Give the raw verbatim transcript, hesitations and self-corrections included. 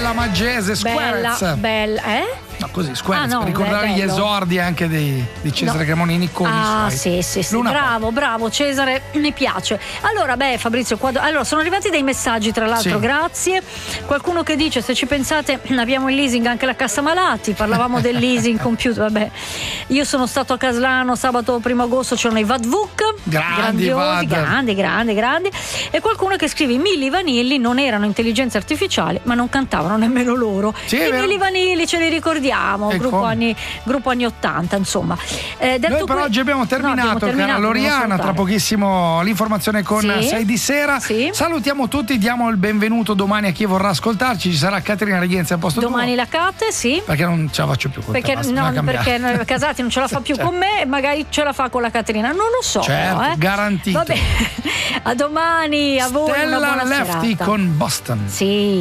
Nicola Maggese, Bella, Squarez. bella, eh? No, così, Squarez, Ah, no, per ricordare beh, gli bello. esordi anche di, di Cesare No. Cremonini con Ah, i suoi. sì, sì, sì. Luna Bravo, bravo Cesare, mi piace. Allora, beh, Fabrizio, qua, allora sono arrivati dei messaggi, tra l'altro, Sì. grazie. Qualcuno che dice: se ci pensate, abbiamo il leasing anche la cassa malati. Parlavamo del leasing computer, vabbè. Io sono stato a Caslano sabato primo agosto, c'erano i Vadvuk. Grandi grandiosi, Vad. grandi, grandi, grandi. E qualcuno che scrive: i Milli Vanilli non erano intelligenze artificiali, ma non cantavano nemmeno loro. Sì, è I vero. Milli Vanilli ce li ricordiamo, E gruppo come? anni, gruppo anni ottanta, insomma. Eh, detto Noi per que- oggi abbiamo No, abbiamo terminato, terminato, cara dobbiamo Loriana, tra salutare. pochissimo l'informazione con Sì. sei di sera. Sì. Salutiamo tutti, diamo il benvenuto domani a chi vorrà ascoltarci, ci sarà Caterina Reghenzi al posto Domani tuo. la Cate, sì. Perché non ce la faccio più con te, Perché, basta, no, bisogna cambiare. perché noi- Casati non ce la fa più con me e magari ce la fa con la Caterina. Non lo so. Certo, eh. garantito. Vabbè. A domani, a voi una Stella buona Lefty serata. con Boston. Sì.